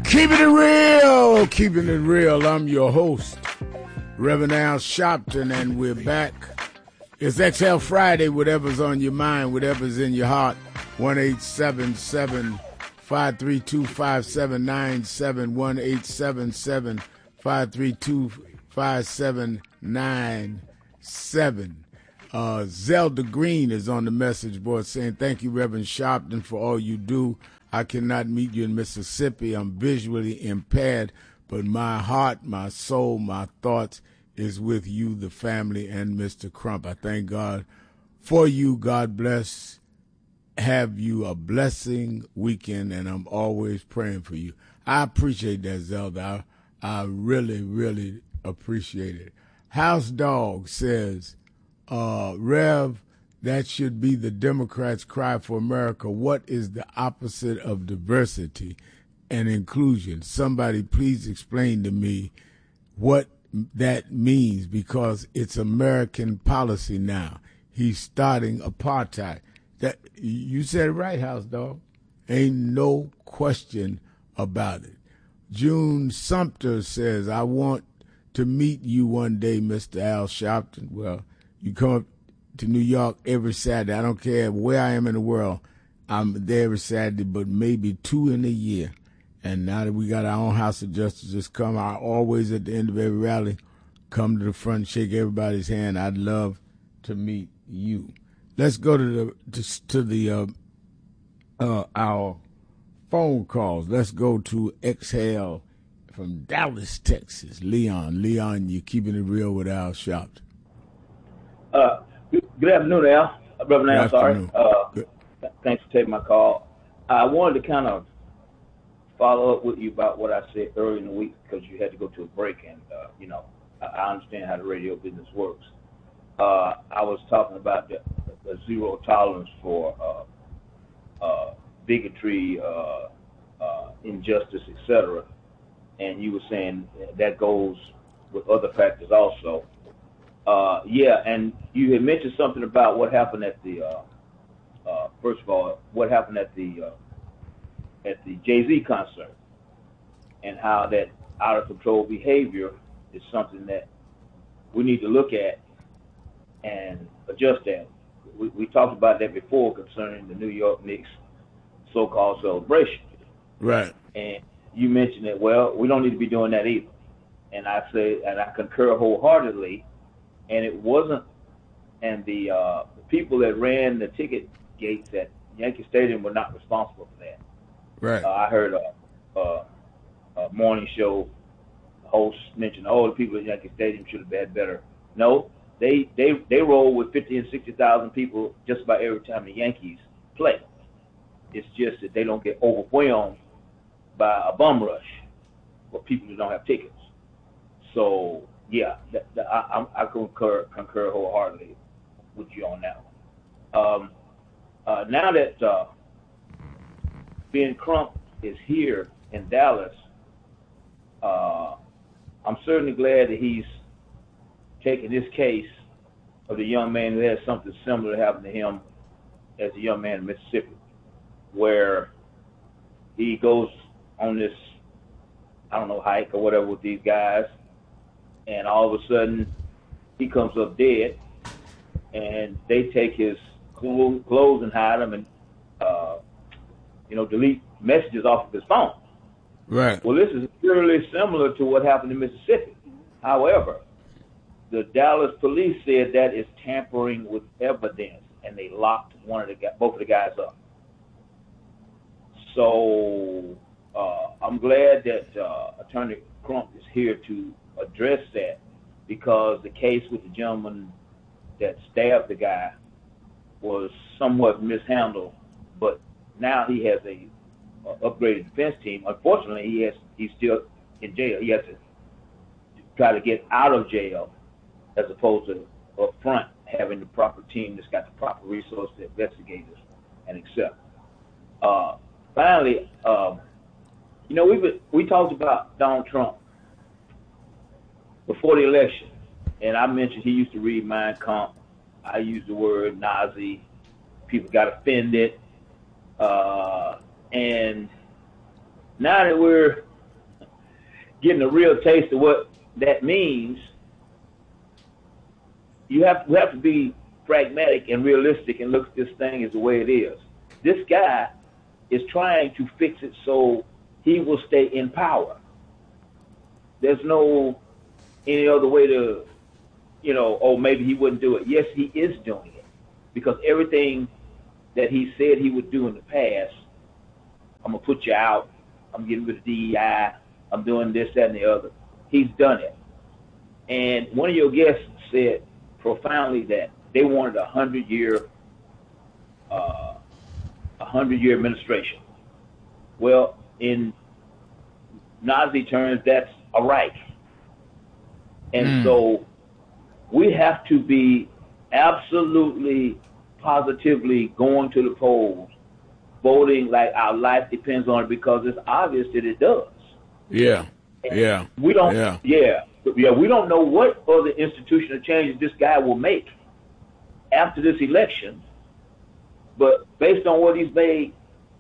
Keeping it real. I'm your host, Reverend Al Sharpton, and we're back. It's XL Friday, whatever's on your mind, whatever's in your heart. 1-877-532-5797, 1-877-532-5797. Zelda Green is on the message board saying, thank you, Reverend Sharpton, for all you do. I cannot meet you in Mississippi. I'm visually impaired, but my heart, my soul, my thoughts is with you, the family, and Mr. Crump. I thank God for you. God bless. Have you a blessing weekend, and I'm always praying for you. I appreciate that, Zelda. I really, really appreciate it. House Dog says, Rev, that should be the Democrats' cry for America. What is the opposite of diversity and inclusion? Somebody please explain to me what that means, because it's American policy now. He's starting apartheid. That you said it right, House Dog. Ain't no question about it. June Sumter says, I want to meet you one day, Mr. Al Sharpton. Well, you come up to New York every Saturday. I don't care where I am in the world. I'm there every Saturday, but maybe 2 in a year. And now that we got our own House of Justice, just come out always at the end of every rally, come to the front, shake everybody's hand. I'd love to meet you. Let's go to our phone calls. Let's go to Exhale from Dallas, Texas. Leon, you're keeping it real with Al Sharpton. Good afternoon, Al. Reverend Al, sorry. Thanks for taking my call. I wanted to kind of follow up with you about what I said earlier in the week, because you had to go to a break, and I understand how the radio business works. I was talking about the zero tolerance for bigotry, injustice, etc. And you were saying that goes with other factors also. And you had mentioned something about what happened at the first of all, what happened at the Jay-Z concert, and how that out of control behavior is something that we need to look at and adjust at. We talked about that before concerning the New York Knicks so-called celebration. Right. And you mentioned that, well, we don't need to be doing that either. And I say, and I concur wholeheartedly. And it wasn't, and the people that ran the ticket gates at Yankee Stadium were not responsible for that. Right. I heard a morning show host mention, the people at Yankee Stadium should have had better. No, they roll with 50 and 60,000 people just about every time the Yankees play. It's just that they don't get overwhelmed by a bum rush for people who don't have tickets. So yeah, I concur wholeheartedly with you on that one. Now that Ben Crump is here in Dallas, I'm certainly glad that he's taking this case of the young man who had something similar happen to him as a young man in Mississippi, where he goes on this, hike or whatever with these guys, and all of a sudden he comes up dead, and they take his clothes and hide him and delete messages off of his phone. Right. Well, this is purely similar to what happened in Mississippi. However, the Dallas police said that is tampering with evidence, and they locked both of the guys up. So I'm glad that Attorney Crump is here to address that, because the case with the gentleman that stabbed the guy was somewhat mishandled, but now he has a upgraded defense team. Unfortunately, he's still in jail. He has to try to get out of jail, as opposed to up front having the proper team that's got the proper resources, investigators, and etc. Finally, we talked about Donald Trump before the election, and I mentioned he used to read Mein Kampf. I used the word Nazi. People got offended. And now that we're getting a real taste of what that means, we have to be pragmatic and realistic and look at this thing as the way it is. This guy is trying to fix it so he will stay in power. There's no any other way to, maybe he wouldn't do it. Yes, he is doing it, because everything that he said he would do in the past, I'm going to put you out, I'm getting rid of DEI, I'm doing this, that, and the other. He's done it. And one of your guests said profoundly that they wanted a 100-year administration. Well, in Nazi terms, that's a Reich. And so we have to be absolutely, positively going to the polls, voting like our life depends on it, because it's obvious that it does. Yeah. Yeah. We don't. Yeah. We don't know what other institutional changes this guy will make after this election, but based on what he's made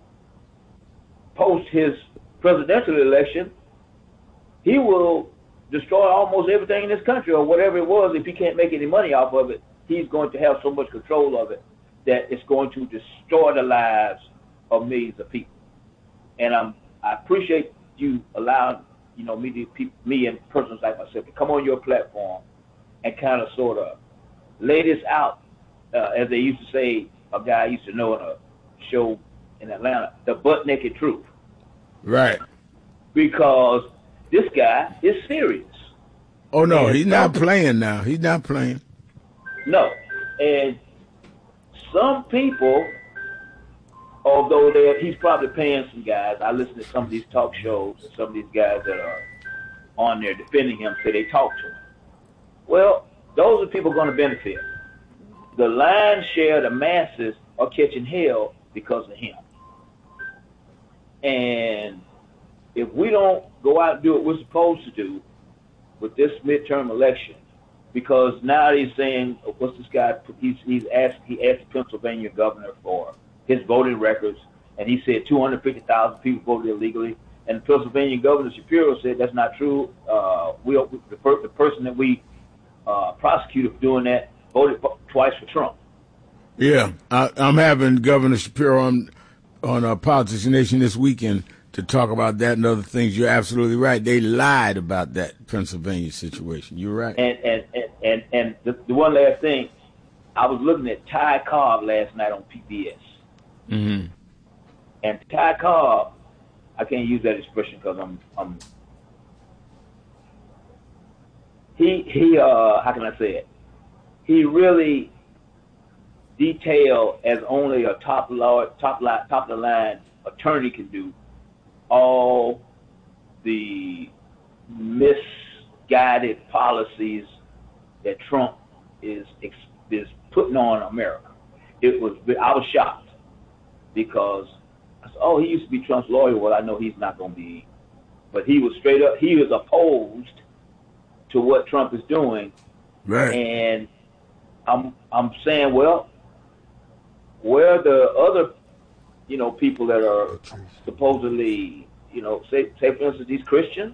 post his presidential election, he will destroy almost everything in this country, or whatever it was. If he can't make any money off of it, he's going to have so much control of it that it's going to destroy the lives of millions of people. And I appreciate you allowing me and persons like myself to come on your platform and kind of sort of lay this out, as they used to say, a guy I used to know in a show in Atlanta, the butt naked truth. Right. Because this guy is serious. Oh, no, he's not playing now. He's not playing. No. And some people, although he's probably paying some guys, I listen to some of these talk shows, and some of these guys that are on there defending him say they talk to him. Well, those are people going to benefit. The lion's share, the masses, are catching hell because of him. And if we don't go out and do what we're supposed to do with this midterm election, because now he's saying, what's this guy? He asked the Pennsylvania governor for his voting records, and he said 250,000 people voted illegally. And the Pennsylvania governor Shapiro said that's not true. The person that we prosecuted for doing that voted twice for Trump. Yeah, I'm having Governor Shapiro on Politics Nation this weekend to talk about that and other things. You're absolutely right. They lied about that Pennsylvania situation. You're right. And the one last thing, I was looking at Ty Cobb last night on PBS. Mm-hmm. And Ty Cobb, I can't use that expression because he how can I say it? He really detailed, as only a top of the line attorney can do, all the misguided policies that Trump is putting on America. I was shocked, because I said, he used to be Trump's lawyer. Well, I know he's not going to be, but he was straight up. He was opposed to what Trump is doing, right? And I'm saying, well, where are the other, people that are supposedly, say for instance, these Christians?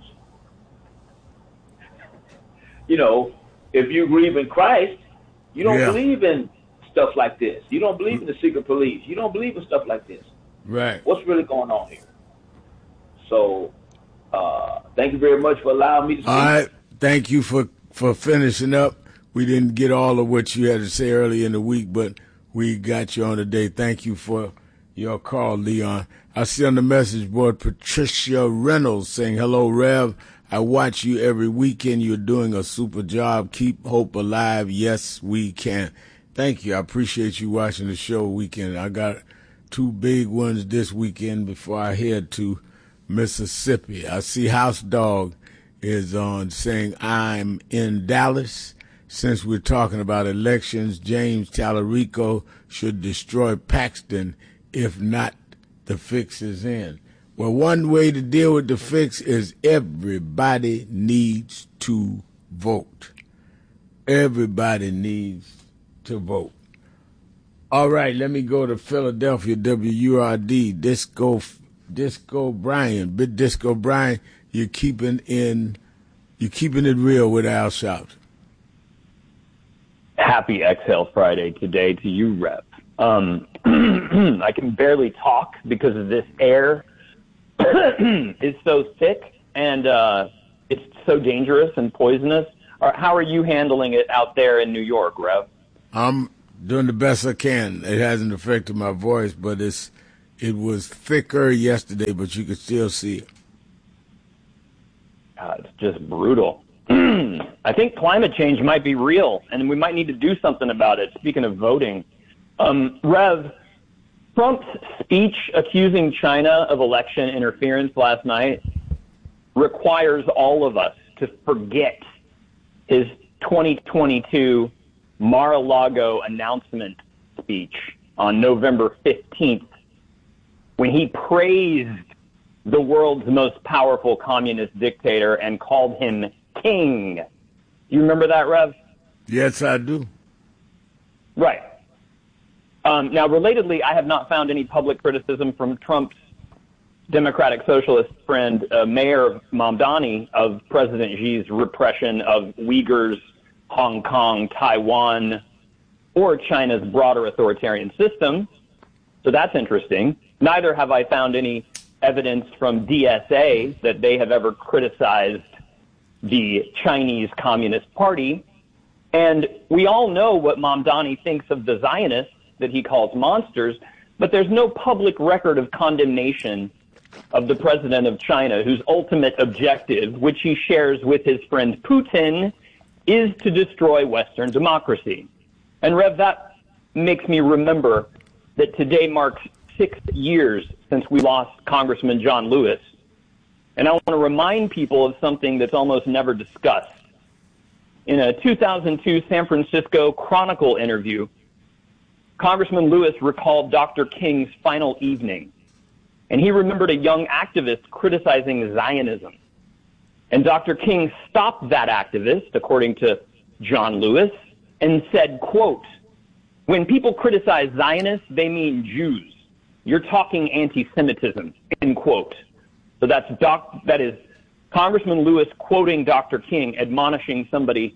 If you believe in Christ, you don't believe in stuff like this. You don't believe in the secret police. You don't believe in stuff like this. Right. What's really going on here? So, thank you very much for allowing me to speak. All right. Thank you for finishing up. We didn't get all of what you had to say early in the week, but we got you on today. Thank you for your call, Leon. I see on the message board Patricia Reynolds saying, hello, Rev. I watch you every weekend. You're doing a super job. Keep hope alive. Yes, we can. Thank you. I appreciate you watching the show weekend. I got 2 big ones this weekend before I head to Mississippi. I see House Dog is on saying, I'm in Dallas. Since we're talking about elections, James Tallarico should destroy Paxton. If not, the fix is in. Well, one way to deal with the fix is everybody needs to vote. Everybody needs to vote. All right, let me go to Philadelphia, WURD, Disco Brian. Big Disco Brian, you're keeping it real with Al Sharpton. Happy Exhale Friday today to you, Rep. I can barely talk because of this air is so thick and it's so dangerous and poisonous. How are you handling it out there in New York, Rev? I'm doing the best I can. It hasn't affected my voice, but it was thicker yesterday, but you could still see it. It's just brutal. I think climate change might be real, and we might need to do something about it. Speaking of voting, Rev, Trump's speech accusing China of election interference last night requires all of us to forget his 2022 Mar-a-Lago announcement speech on November 15th, when he praised the world's most powerful communist dictator and called him king. You remember that, Rev? Yes, I do. Right. Now, relatedly, I have not found any public criticism from Trump's Democratic Socialist friend, Mayor Mamdani, of President Xi's repression of Uyghurs, Hong Kong, Taiwan, or China's broader authoritarian system. So that's interesting. Neither have I found any evidence from DSA that they have ever criticized the Chinese Communist Party. And we all know what Mamdani thinks of the Zionists that he calls monsters, but there's no public record of condemnation of the president of China, whose ultimate objective, which he shares with his friend Putin, is to destroy Western democracy. And Rev, that makes me remember that today marks 6 years since we lost Congressman John Lewis. And I want to remind people of something that's almost never discussed. In a 2002 San Francisco Chronicle interview, Congressman Lewis recalled Dr. King's final evening, and he remembered a young activist criticizing Zionism. And Dr. King stopped that activist, according to John Lewis, and said, quote, "When people criticize Zionists, they mean Jews. You're talking anti-Semitism," end quote. So that is Congressman Lewis quoting Dr. King, admonishing somebody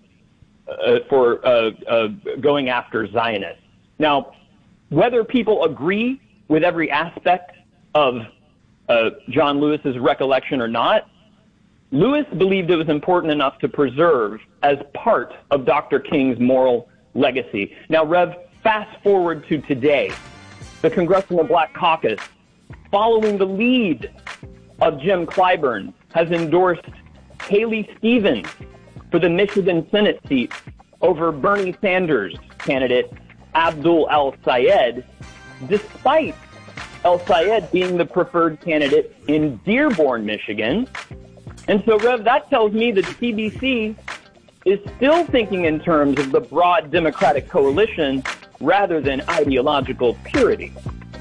for going after Zionists. Now, whether people agree with every aspect of John Lewis's recollection or not, Lewis believed it was important enough to preserve as part of Dr. King's moral legacy. Now, Rev, fast forward to today. The Congressional Black Caucus, following the lead of Jim Clyburn, has endorsed Haley Stevens for the Michigan Senate seat over Bernie Sanders candidate Abdul El-Sayed, despite El-Sayed being the preferred candidate in Dearborn, Michigan. And so, Rev, that tells me that CBC is still thinking in terms of the broad Democratic coalition rather than ideological purity.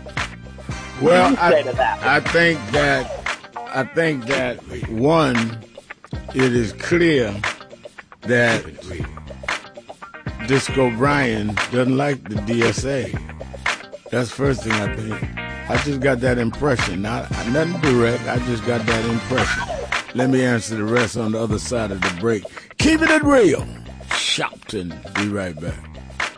Well, say to that? I think that one, it is clear that Disco Brian doesn't like the DSA. That's the first thing I think. I just got that impression. Nothing direct. I just got that impression. Let me answer the rest on the other side of the break. Keeping it real. Shopton. Be right back.